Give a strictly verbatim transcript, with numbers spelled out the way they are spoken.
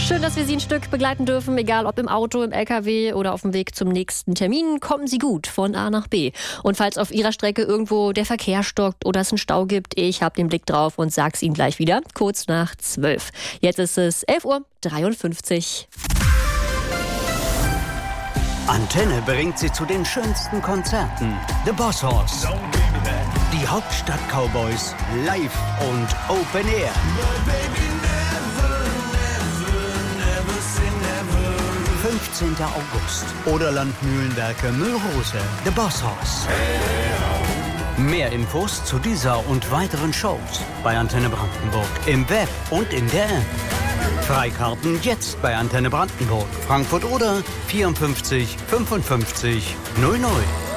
Schön, dass wir Sie ein Stück begleiten dürfen, egal ob im Auto, im L K W oder auf dem Weg zum nächsten Termin. Kommen Sie gut von A nach B. Und falls auf Ihrer Strecke irgendwo der Verkehr stockt oder es einen Stau gibt, ich habe den Blick drauf und sag's Ihnen gleich wieder, kurz nach zwölf. Jetzt ist es elf Uhr dreiundfünfzig. Antenne bringt Sie zu den schönsten Konzerten. The Boss Horse. Die Hauptstadt-Cowboys live und Open Air. fünfzehnten August. Oderland Mühlenwerke Müllrose. The Boss Horse. Mehr Infos zu dieser und weiteren Shows bei Antenne Brandenburg im Web und in der App. Freikarten jetzt bei Antenne Brandenburg, Frankfurt oder vierundfünfzig fünfundfünfzig null null.